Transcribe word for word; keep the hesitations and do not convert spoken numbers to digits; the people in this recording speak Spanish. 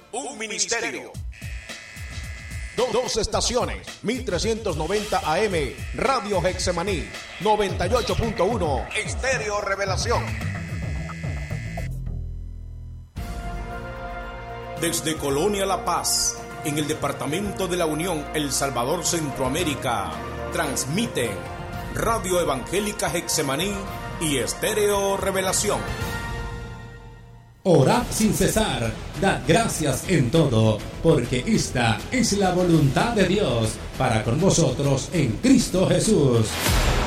un ministerio. Dos, dos estaciones, mil trescientos noventa A M, Radio Getsemaní, noventa y ocho punto uno, Estéreo Revelación. Desde Colonia La Paz, en el departamento de la Unión, El Salvador, Centroamérica, transmiten Radio Evangélica Getsemaní y Estéreo Revelación. Orad sin cesar, dad gracias en todo, porque esta es la voluntad de Dios para con vosotros en Cristo Jesús.